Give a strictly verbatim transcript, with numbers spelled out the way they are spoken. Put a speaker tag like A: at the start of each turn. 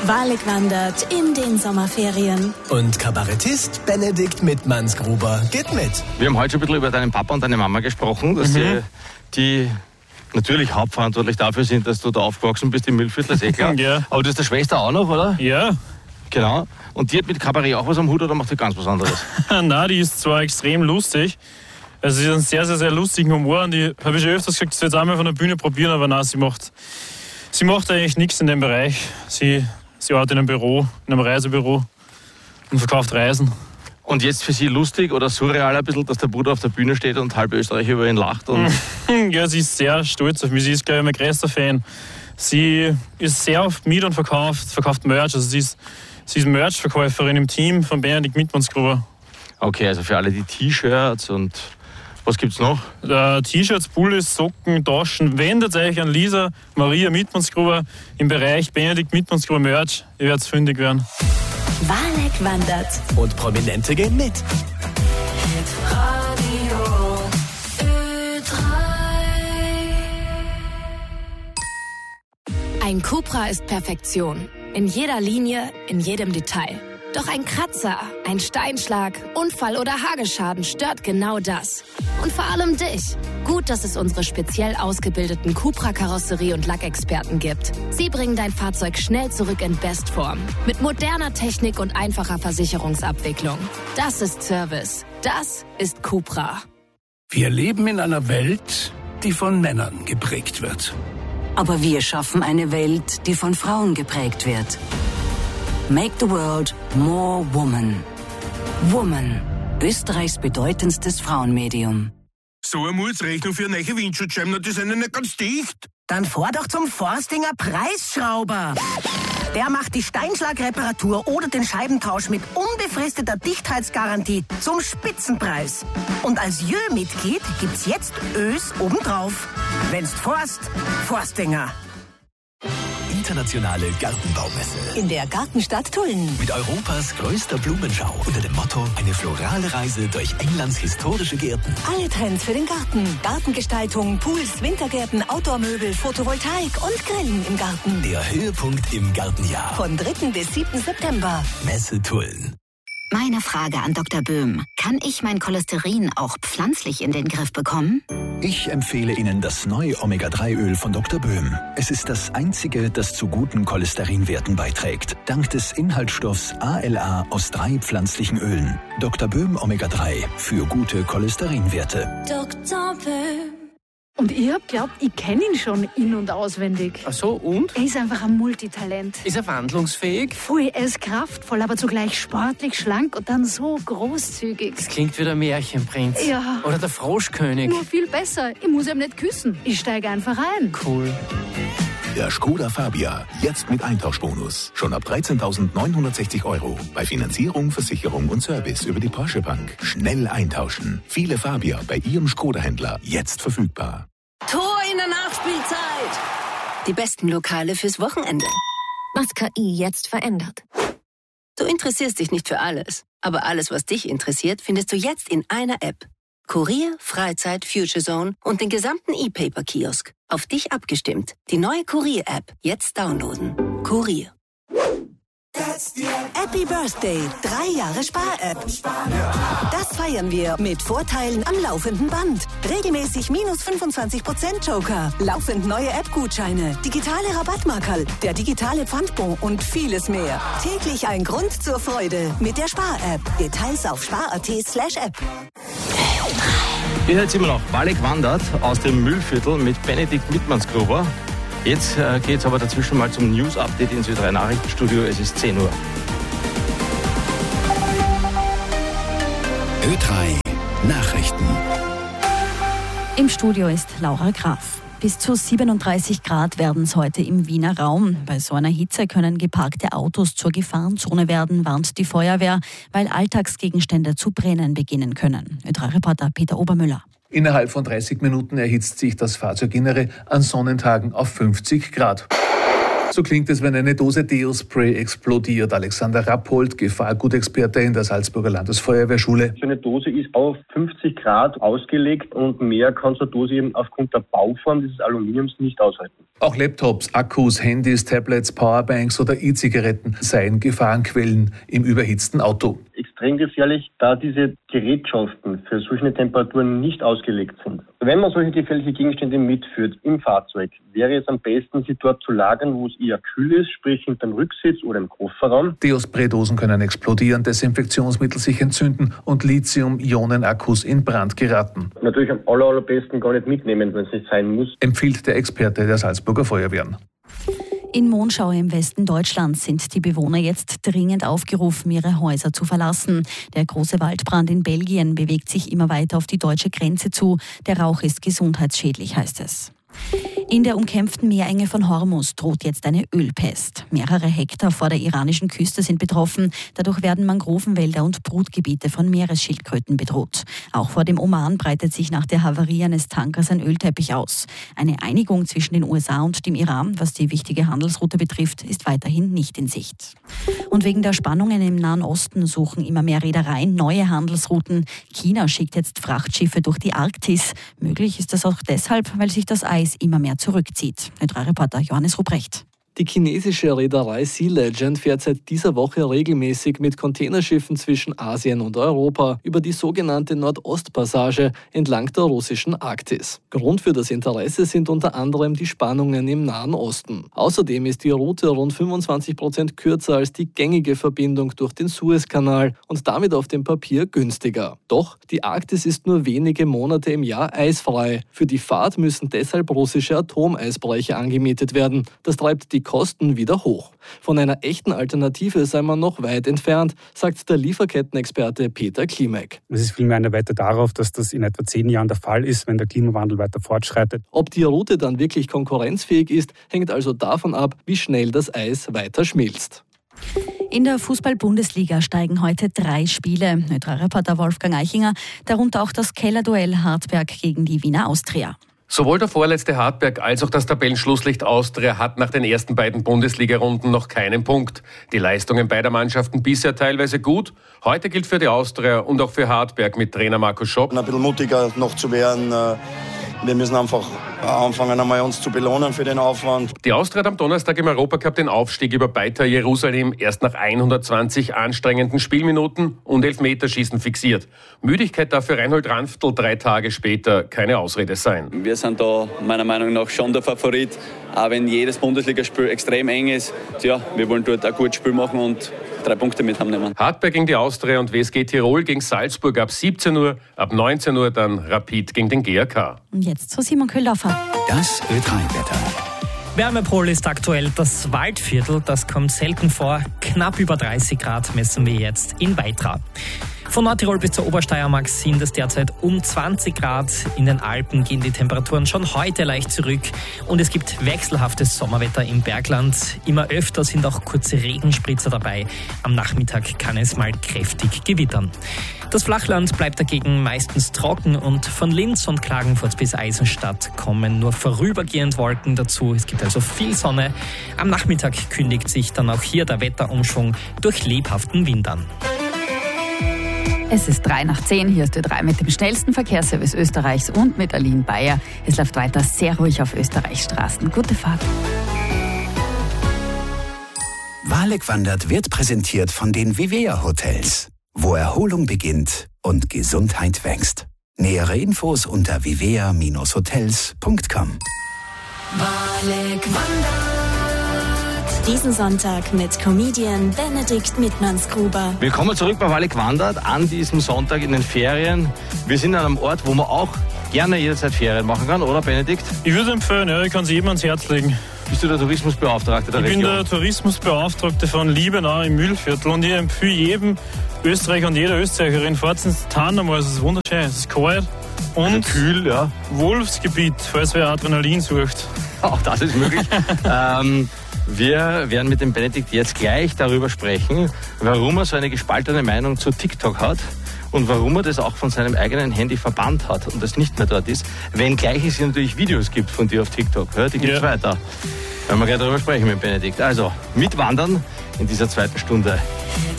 A: Walig wandert in den Sommerferien.
B: Und Kabarettist Benedikt Mittmannsgruber geht mit.
C: Wir haben heute schon ein bisschen über deinen Papa und deine Mama gesprochen, dass mhm. sie die natürlich hauptverantwortlich dafür sind, dass du da aufgewachsen bist im Mühlviertel, ist eh klar.
D: Ja.
C: Aber du hast eine Schwester auch noch, oder?
D: Ja.
C: Genau. Und die hat mit Kabarett auch was am Hut oder macht die ganz was anderes?
D: Nein, die ist zwar extrem lustig. Also sie hat einen sehr, sehr, sehr lustigen Humor und die habe ich schon öfters gesagt, sie soll jetzt einmal von der Bühne probieren, aber nein, sie macht, sie macht eigentlich nichts in dem Bereich. Sie, sie arbeitet in einem Büro, in einem Reisebüro und verkauft Reisen.
C: Und jetzt für sie lustig oder surreal ein bisschen, dass der Bruder auf der Bühne steht und halb Österreich über ihn lacht? Und
D: ja, sie ist sehr stolz auf mich. Sie ist, glaube ich, mein größter Fan. Sie ist sehr oft mit und verkauft, verkauft Merch. Also sie ist, sie ist Merch-Verkäuferin im Team von Benedikt Mittmannsgruber. Okay,
C: also für alle die T-Shirts und was gibt's noch?
D: Äh, T-Shirts, Pullis, Socken, Taschen. Wendet euch an Lisa Maria Mittmannsgruber im Bereich Benedikt Mittmannsgruber Merch. Ihr werdet fündig werden.
A: Walig wandert.
B: Und Prominente gehen mit.
A: Radio Ö drei. Ein Cupra ist Perfektion. In jeder Linie, in jedem Detail. Doch ein Kratzer, ein Steinschlag, Unfall oder Hageschaden stört genau das. Und vor allem dich. Gut, dass es unsere speziell ausgebildeten Cupra-Karosserie- und Lackexperten gibt. Sie bringen dein Fahrzeug schnell zurück in Bestform. Mit moderner Technik und einfacher Versicherungsabwicklung. Das ist Service. Das ist Cupra.
E: Wir leben in einer Welt, die von Männern geprägt wird.
F: Aber wir schaffen eine Welt, die von Frauen geprägt wird. Make the world more woman. Woman. Österreichs bedeutendstes Frauenmedium.
E: So eine Mutsrechnung für neue Windschutzscheiben, die sind ja nicht ganz dicht.
G: Dann fahr doch zum Forstinger Preisschrauber. Der macht die Steinschlagreparatur oder den Scheibentausch mit unbefristeter Dichtheitsgarantie zum Spitzenpreis. Und als Jö-Mitglied gibt's jetzt Ös obendrauf. Wenn's forst, Forstinger.
B: Internationale Gartenbaumesse.
F: In der Gartenstadt Tulln.
B: Mit Europas größter Blumenschau unter dem Motto eine florale Reise durch Englands historische Gärten.
F: Alle Trends für den Garten. Gartengestaltung, Pools, Wintergärten, Outdoor-Möbel, Photovoltaik und Grillen im Garten.
B: Der Höhepunkt im Gartenjahr.
F: Von dritten bis siebten September.
B: Messe Tulln.
H: Meine Frage an Doktor Böhm. Kann ich mein Cholesterin auch pflanzlich in den Griff bekommen?
I: Ich empfehle Ihnen das neue Omega drei Öl von Doktor Böhm. Es ist das einzige, das zu guten Cholesterinwerten beiträgt. Dank des Inhaltsstoffs A L A aus drei pflanzlichen Ölen. Doktor Böhm Omega drei für gute Cholesterinwerte.
A: Doktor Böhm.
J: Und ich hab glaubt, ich kenne ihn schon in- und auswendig.
K: Ach so, und?
J: Er ist einfach ein Multitalent.
K: Ist er wandlungsfähig?
J: Voll, er ist kraftvoll, aber zugleich sportlich, schlank und dann so großzügig.
K: Das klingt wie der Märchenprinz.
J: Ja.
K: Oder der Froschkönig.
J: Nur viel besser. Ich muss ihm nicht küssen. Ich steige einfach ein.
K: Cool.
L: Der Skoda Fabia, jetzt mit Eintauschbonus. Schon ab dreizehntausendneunhundertsechzig Euro. Bei Finanzierung, Versicherung und Service über die Porsche Bank. Schnell eintauschen. Viele Fabia bei Ihrem Skoda-Händler. Jetzt verfügbar.
F: Tor in der Nachspielzeit. Die besten Lokale fürs Wochenende.
H: Was K I jetzt verändert.
F: Du interessierst dich nicht für alles. Aber alles, was dich interessiert, findest du jetzt in einer App. Kurier, Freizeit, Future Zone und den gesamten E-Paper-Kiosk. Auf dich abgestimmt. Die neue Kurier-App. Jetzt downloaden. Kurier. Happy Birthday. Drei Jahre Spar-App. Das feiern wir mit Vorteilen am laufenden Band. Regelmäßig minus fünfundzwanzig Prozent Joker. Laufend neue App-Gutscheine. Digitale Rabattmarkerl. Der digitale Pfandbon und vieles mehr. Täglich ein Grund zur Freude mit der Spar-App. Details auf spar.at slash app.
C: Ihr hört immer noch Walig wandert aus dem Mühlviertel mit Benedikt Mittmannsgruber. Jetzt äh, geht es aber dazwischen mal zum News-Update ins Ö drei Nachrichtenstudio. Es ist zehn Uhr.
B: Ö drei Nachrichten.
M: Im Studio ist Laura Graf. Bis zu siebenunddreißig Grad werden es heute im Wiener Raum. Bei so einer Hitze können geparkte Autos zur Gefahrenzone werden, warnt die Feuerwehr, weil Alltagsgegenstände zu brennen beginnen können. Ö drei Reporter Peter Obermüller.
N: Innerhalb von dreißig Minuten erhitzt sich das Fahrzeuginnere an Sonnentagen auf fünfzig Grad. So klingt es, wenn eine Dose Deo-Spray explodiert. Alexander Rappold, Gefahrgutexperte in der Salzburger Landesfeuerwehrschule.
O: So eine Dose ist auf fünfzig Grad ausgelegt und mehr kann so eine Dose eben aufgrund der Bauform dieses Aluminiums nicht aushalten.
N: Auch Laptops, Akkus, Handys, Tablets, Powerbanks oder E-Zigaretten seien Gefahrenquellen im überhitzten Auto.
O: Extrem gefährlich, da diese Gerätschaften für solche Temperaturen nicht ausgelegt sind. Wenn man solche gefährliche Gegenstände mitführt im Fahrzeug, wäre es am besten, sie dort zu lagern, wo es eher kühl ist, sprich hinterm Rücksitz oder im Kofferraum.
N: Deo-Spray-Dosen können explodieren, Desinfektionsmittel sich entzünden und Lithium-Ionen-Akkus in Brand geraten.
O: Natürlich am aller, allerbesten gar nicht mitnehmen, wenn es nicht sein muss.
N: Empfiehlt der Experte der Salzburger Feuerwehren.
M: In Monschau im Westen Deutschlands sind die Bewohner jetzt dringend aufgerufen, ihre Häuser zu verlassen. Der große Waldbrand in Belgien bewegt sich immer weiter auf die deutsche Grenze zu. Der Rauch ist gesundheitsschädlich, heißt es. In der umkämpften Meerenge von Hormuz droht jetzt eine Ölpest. Mehrere Hektar vor der iranischen Küste sind betroffen. Dadurch werden Mangrovenwälder und Brutgebiete von Meeresschildkröten bedroht. Auch vor dem Oman breitet sich nach der Havarie eines Tankers ein Ölteppich aus. Eine Einigung zwischen den U S A und dem Iran, was die wichtige Handelsroute betrifft, ist weiterhin nicht in Sicht. Und wegen der Spannungen im Nahen Osten suchen immer mehr Reedereien neue Handelsrouten. China schickt jetzt Frachtschiffe durch die Arktis. Möglich ist das auch deshalb, weil sich das Eis immer mehr zurückzieht. Neutralreporter Johannes Ruprecht.
P: Die chinesische Reederei Sea Legend fährt seit dieser Woche regelmäßig mit Containerschiffen zwischen Asien und Europa über die sogenannte Nordostpassage entlang der russischen Arktis. Grund für das Interesse sind unter anderem die Spannungen im Nahen Osten. Außerdem ist die Route rund fünfundzwanzig Prozent kürzer als die gängige Verbindung durch den Suezkanal und damit auf dem Papier günstiger. Doch die Arktis ist nur wenige Monate im Jahr eisfrei. Für die Fahrt müssen deshalb russische Atomeisbrecher angemietet werden. Das treibt die Kosten wieder hoch. Von einer echten Alternative sei man noch weit entfernt, sagt der Lieferkettenexperte Peter Klimek.
Q: Es ist vielmehr eine Weite darauf, dass das in etwa zehn Jahren der Fall ist, wenn der Klimawandel weiter fortschreitet.
P: Ob die Route dann wirklich konkurrenzfähig ist, hängt also davon ab, wie schnell das Eis weiter schmilzt.
M: In der Fußball-Bundesliga steigen heute drei Spiele. Neutralreporter Wolfgang Eichinger, darunter auch das Kellerduell Hartberg gegen die Wiener Austria.
R: Sowohl der vorletzte Hartberg als auch das Tabellenschlusslicht Austria hat nach den ersten beiden Bundesliga-Runden noch keinen Punkt. Die Leistungen beider Mannschaften bisher teilweise gut. Heute gilt für die Austria und auch für Hartberg mit Trainer Markus Schopp.
S: Ein bisschen mutiger noch zu werden. Wir müssen einfach anfangen, einmal uns zu belohnen für den Aufwand.
R: Die Austria hat am Donnerstag im Europacup den Aufstieg über Beitar Jerusalem erst nach hundertzwanzig anstrengenden Spielminuten und Elfmeterschießen fixiert. Müdigkeit darf für Reinhold Ranftl drei Tage später keine Ausrede sein.
T: Wir sind da meiner Meinung nach schon der Favorit, auch wenn jedes Bundesligaspiel extrem eng ist. Tja, wir wollen dort ein gutes Spiel machen und drei Punkte mit haben.
R: Hartberg gegen die Austria und W S G Tirol gegen Salzburg ab siebzehn Uhr, ab neunzehn Uhr dann Rapid gegen den G R K.
M: Und jetzt zu Simon Köhldorfer.
B: Das Ö drei Wetter.
U: Wärmepol ist aktuell das Waldviertel, das kommt selten vor. Knapp über dreißig Grad messen wir jetzt in Weitra. Von Nordtirol bis zur Obersteiermark sind es derzeit um zwanzig Grad. In den Alpen gehen die Temperaturen schon heute leicht zurück. Und es gibt wechselhaftes Sommerwetter im Bergland. Immer öfter sind auch kurze Regenspritzer dabei. Am Nachmittag kann es mal kräftig gewittern. Das Flachland bleibt dagegen meistens trocken und von Linz und Klagenfurt bis Eisenstadt kommen nur vorübergehend Wolken dazu. Es gibt also viel Sonne. Am Nachmittag kündigt sich dann auch hier der Wetterumschwung durch lebhaften Wind an.
V: Es ist drei nach zehn, hier ist Ö drei mit dem schnellsten Verkehrsservice Österreichs und mit Aline Bayer. Es läuft weiter sehr ruhig auf Österreichs Straßen. Gute Fahrt.
B: Wahlek wandert wird präsentiert von den Vivea Hotels, wo Erholung beginnt und Gesundheit wächst. Nähere Infos unter vivea Bindestrich hotels Punkt com.
A: Wahlek wandert.
W: Diesen Sonntag mit Comedian Benedikt Mittmannsgruber.
C: Willkommen zurück bei Wahlek wandert an diesem Sonntag in den Ferien. Wir sind an einem Ort, wo man auch gerne jederzeit Ferien machen kann, oder Benedikt?
D: Ich würde empfehlen, ja, ich kann es jedem ans Herz legen.
C: Bist du der Tourismusbeauftragte der
D: ich
C: Region?
D: Ich bin der Tourismusbeauftragte von Liebenau im Mühlviertel und ich empfehle jedem Österreicher und jeder Österreicherin, fahrt ins Tann einmal, es ist wunderschön, es ist kalt und
C: also kühl, ja.
D: Wolfsgebiet, falls wer Adrenalin sucht.
C: Auch das ist möglich. ähm, wir werden mit dem Benedikt jetzt gleich darüber sprechen, warum er so eine gespaltene Meinung zu TikTok hat. Und warum er das auch von seinem eigenen Handy verbannt hat und das nicht mehr dort ist, wenngleich es natürlich Videos gibt von dir auf TikTok. Ja, die gibt es ja weiter. Wenn wir gleich darüber sprechen mit Benedikt. Also, mitwandern in dieser zweiten Stunde.